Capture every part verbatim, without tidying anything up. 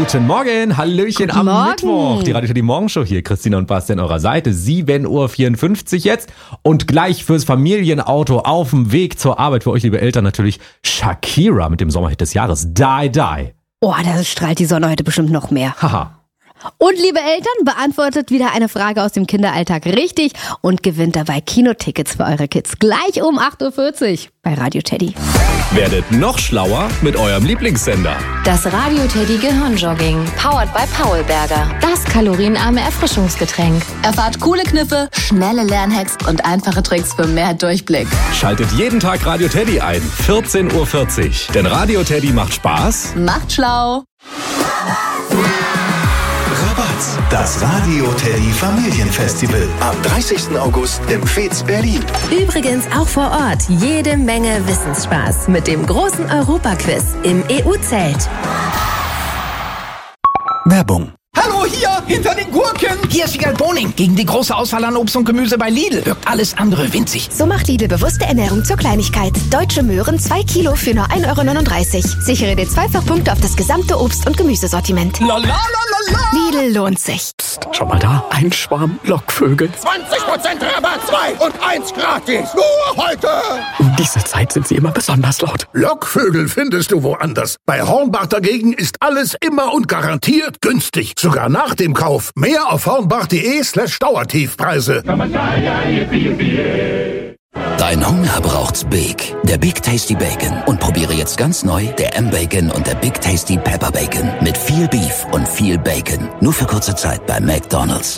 Guten Morgen, Hallöchen Guten am Morgen. Mittwoch. Die Radio Teddy Morgenshow hier, Christina und Basti an eurer Seite. sieben Uhr vierundfünfzig jetzt und gleich fürs Familienauto auf dem Weg zur Arbeit für euch, liebe Eltern, natürlich Shakira mit dem Sommerhit des Jahres, Die Die. Oh, da strahlt die Sonne heute bestimmt noch mehr. Haha. Und liebe Eltern, beantwortet wieder eine Frage aus dem Kinderalltag richtig und gewinnt dabei Kinotickets für eure Kids. Gleich um acht Uhr vierzig bei Radio Teddy. Werdet noch schlauer mit eurem Lieblingssender. Das Radio Teddy Gehirnjogging. Powered by Paulberger. Das kalorienarme Erfrischungsgetränk. Erfahrt coole Kniffe, schnelle Lernhacks und einfache Tricks für mehr Durchblick. Schaltet jeden Tag Radio Teddy ein, vierzehn Uhr vierzig. Denn Radio Teddy macht Spaß. Macht schlau. Das Radio Teddy Familienfestival am dreißigsten August im Fez Berlin. Übrigens auch vor Ort jede Menge Wissensspaß mit dem großen Europaquiz im E U-Zelt. Werbung. Hallo, hier, hinter den Gurken. Hier ist Wiegald Boning. Gegen die große Auswahl an Obst und Gemüse bei Lidl wirkt alles andere winzig. So macht Lidl bewusste Ernährung zur Kleinigkeit. Deutsche Möhren zwei Kilo für nur ein Euro neununddreißig. Sichere dir Zweifachpunkte auf das gesamte Obst- und Gemüsesortiment. La la la la la. Lidl lohnt sich. Psst, schau mal da, ein Schwarm Lockvögel. zwanzig Prozent Rabatt, zwei und eins gratis. Nur heute. Um diese Zeit sind sie immer besonders laut. Lockvögel findest du woanders. Bei Hornbach dagegen ist alles immer und garantiert günstig. Sogar nach dem Kauf. Mehr auf hornbach.de slash Dauertiefpreise. Dein Hunger braucht's Big. Der Big Tasty Bacon. Und probiere jetzt ganz neu der M-Bacon und der Big Tasty Pepper Bacon. Mit viel Beef und viel Bacon. Nur für kurze Zeit bei McDonald's.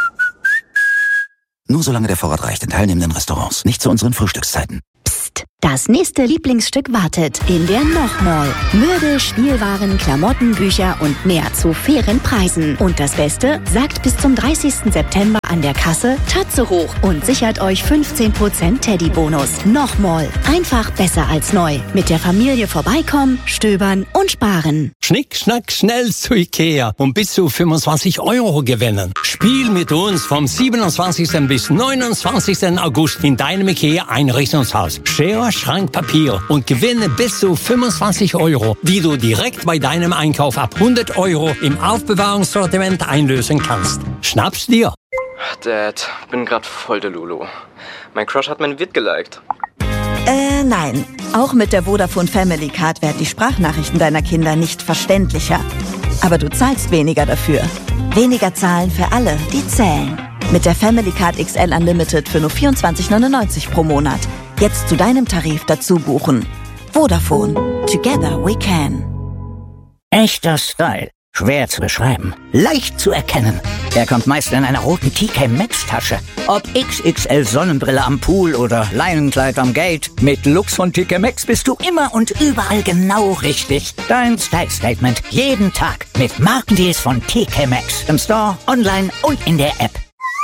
Nur solange der Vorrat reicht in teilnehmenden Restaurants. Nicht zu unseren Frühstückszeiten. Psst, das nächste Lieblingsstück wartet in der Noch-Mall. Möbel, Spielwaren, Klamotten, Bücher und mehr zu fairen Preisen. Und das Beste, sagt bis zum dreißigsten September an der Kasse Tatze hoch und sichert euch fünfzehn Prozent Teddy-Bonus. Noch-Mall, einfach besser als neu. Mit der Familie vorbeikommen, stöbern und sparen. Schnick, schnack, schnell zu Ikea und bis zu fünfundzwanzig Euro gewinnen. Spiel mit uns vom siebenundzwanzigsten bis neunundzwanzigsten August in deinem Ikea-Einrichtungshaus. Schere, Schrank, Papier und gewinne bis zu fünfundzwanzig Euro, die du direkt bei deinem Einkauf ab hundert Euro im Aufbewahrungssortiment einlösen kannst. Schnapp's dir! Dad, bin grad voll der Lulu. Mein Crush hat mein Vid geliked. Äh, nein. Auch mit der Vodafone Family Card werden die Sprachnachrichten deiner Kinder nicht verständlicher. Aber du zahlst weniger dafür. Weniger zahlen für alle, die zählen. Mit der Family Card X L Unlimited für nur vierundzwanzig neunundneunzig pro Monat. Jetzt zu deinem Tarif dazu buchen. Vodafone. Together we can. Echter Style. Schwer zu beschreiben. Leicht zu erkennen. Er kommt meist in einer roten T K Maxx Tasche. Ob X X L Sonnenbrille am Pool oder Leinenkleid am Gate. Mit Lux von T K Maxx bist du immer und überall genau richtig. Dein Style Statement. Jeden Tag. Mit Markendeals von T K Maxx. Im Store, online und in der App.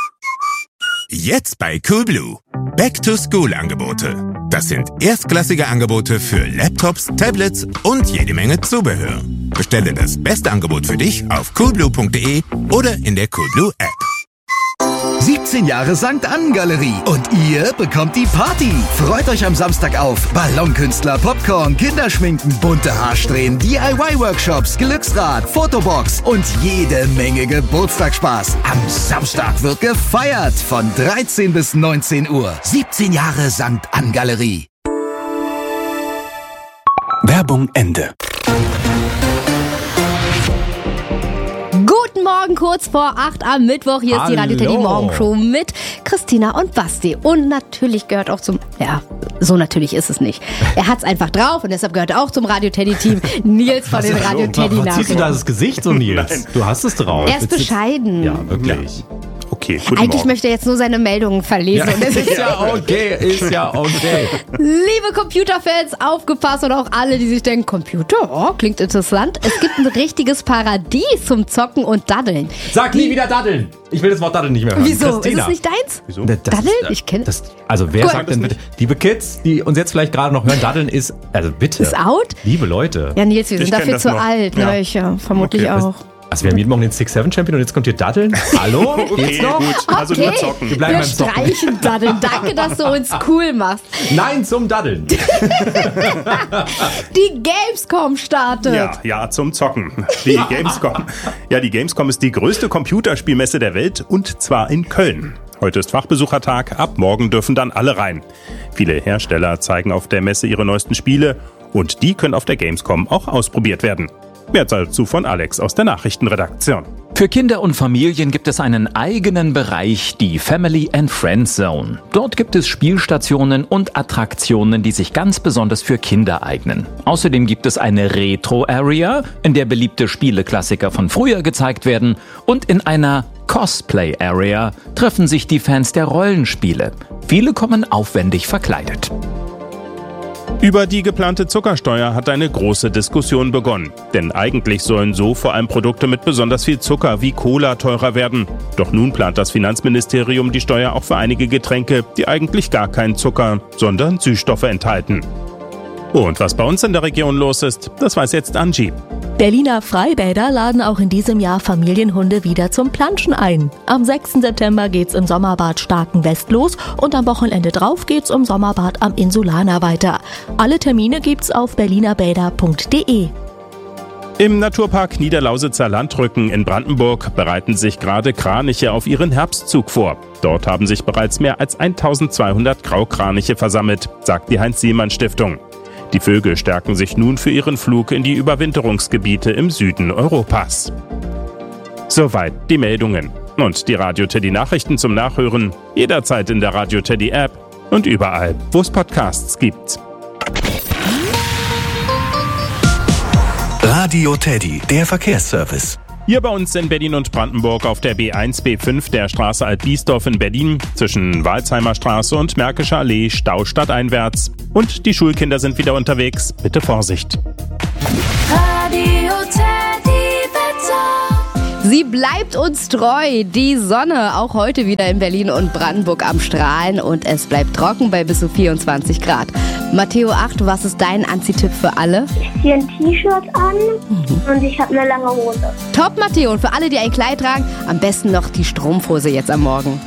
Jetzt bei Coolblue. Back-to-School-Angebote. Das sind erstklassige Angebote für Laptops, Tablets und jede Menge Zubehör. Bestelle das beste Angebot für dich auf coolblue punkt de oder in der Coolblue App. siebzehn Jahre Sankt Ann Galerie und ihr bekommt die Party. Freut euch am Samstag auf Ballonkünstler, Popcorn, Kinderschminken, bunte Haarsträhnen, D I Y-Workshops, Glücksrad, Fotobox und jede Menge Geburtstagsspaß. Am Samstag wird gefeiert von dreizehn bis neunzehn Uhr. siebzehn Jahre Sankt Ann Galerie. Werbung Ende. Guten Morgen, kurz vor acht am Mittwoch. Hier ist Hallo. die Radio Teddy Morgenshow mit Christina und Basti. Und natürlich gehört auch zum, ja, so natürlich ist es nicht. Er hat's einfach drauf und deshalb gehört auch zum Radio Teddy Team Nils von den Radio Teddy Nachrichten. Ziehst du da Nachrichten. das Gesicht so, Nils? Du hast es drauf. Er ist bescheiden. Ja, wirklich. Okay, guten Eigentlich Morgen. möchte er jetzt nur seine Meldungen verlesen. Ja, Und das ist ja okay, ist ja okay. Liebe Computerfans, aufgepasst und auch alle, die sich denken, Computer, oh, klingt interessant. Es gibt ein richtiges Paradies zum Zocken und Daddeln. Sag nie wieder Daddeln. Ich will das Wort Daddeln nicht mehr hören. Wieso? Christina. Ist es nicht deins? Wieso? Das Daddeln? ist- Ich kenne das. Also wer Gut. sagt denn bitte, liebe Kids, die uns jetzt vielleicht gerade noch hören, Daddeln ist, also bitte. Ist out? Liebe Leute. Ja, Nils, wir sind Ich kenn dafür das zu noch. alt. Ja. Ne? Ich ja, vermutlich Okay. auch. Also wir haben jeden Morgen den Six Seven Champion und jetzt kommt hier Daddeln. Hallo? Geht's Okay, noch? gut. Also Okay, nur zocken. Wir bleiben wir beim Zocken. streichen Daddeln. Danke, dass du uns cool machst. Nein zum Daddeln. Die Gamescom startet. Ja, ja, zum Zocken. Die Gamescom. Ja, die Gamescom ist die größte Computerspielmesse der Welt und zwar in Köln. Heute ist Fachbesuchertag, ab morgen dürfen dann alle rein. Viele Hersteller zeigen auf der Messe ihre neuesten Spiele und die können auf der Gamescom auch ausprobiert werden. Mehr dazu von Alex aus der Nachrichtenredaktion. Für Kinder und Familien gibt es einen eigenen Bereich, die Family and Friends Zone. Dort gibt es Spielstationen und Attraktionen, die sich ganz besonders für Kinder eignen. Außerdem gibt es eine Retro-Area, in der beliebte Spieleklassiker von früher gezeigt werden. Und in einer Cosplay-Area treffen sich die Fans der Rollenspiele. Viele kommen aufwendig verkleidet. Über die geplante Zuckersteuer hat eine große Diskussion begonnen. Denn eigentlich sollen so vor allem Produkte mit besonders viel Zucker wie Cola teurer werden. Doch nun plant das Finanzministerium die Steuer auch für einige Getränke, die eigentlich gar keinen Zucker, sondern Süßstoffe enthalten. Und was bei uns in der Region los ist, das weiß jetzt Angie. Berliner Freibäder laden auch in diesem Jahr Familienhunde wieder zum Planschen ein. Am sechsten September geht's im Sommerbad Starkenwest los und am Wochenende drauf geht's im Sommerbad am Insulaner weiter. Alle Termine gibt's auf berlinerbäder punkt de. Im Naturpark Niederlausitzer Landrücken in Brandenburg bereiten sich gerade Kraniche auf ihren Herbstzug vor. Dort haben sich bereits mehr als eintausendzweihundert Graukraniche versammelt, sagt die Heinz-Sielmann-Stiftung. Die Vögel stärken sich nun für ihren Flug in die Überwinterungsgebiete im Süden Europas. Soweit die Meldungen. Und die Radio Teddy Nachrichten zum Nachhören jederzeit in der Radio Teddy App und überall, wo es Podcasts gibt. Radio Teddy, der Verkehrsservice. Hier bei uns in Berlin und Brandenburg auf der B eins B fünf der Straße Alt-Biesdorf in Berlin zwischen Walsheimer Straße und Märkischer Allee Stau stadteinwärts. Und die Schulkinder sind wieder unterwegs. Bitte Vorsicht. Radio Teddy Wetter. Sie bleibt uns treu. Die Sonne auch heute wieder in Berlin und Brandenburg am Strahlen und es bleibt trocken bei bis zu vierundzwanzig Grad. Matteo acht, was ist dein Anziehtipp für alle? Ich ziehe ein T-Shirt an mhm. und ich habe eine lange Hose. Top, Matteo. Und für alle, die ein Kleid tragen, am besten noch die Strumpfhose jetzt am Morgen.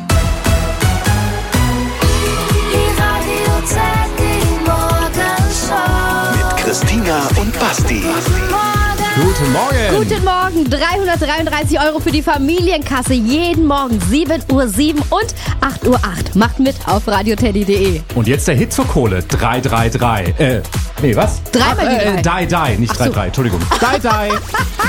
Die Radio Teddy Morgenshow. Mit Christina und Basti. Guten Morgen. Guten Morgen. dreihundertdreiunddreißig Euro für die Familienkasse. Jeden Morgen sieben Uhr sieben und acht Uhr acht. Macht mit auf radioteddy punkt de. Und jetzt der Hit zur Kohle. drei drei drei. Äh, nee, was? Dreimal die Ach, äh, drei. Die, die, nicht Ach drei so. drei. Entschuldigung. Die, die.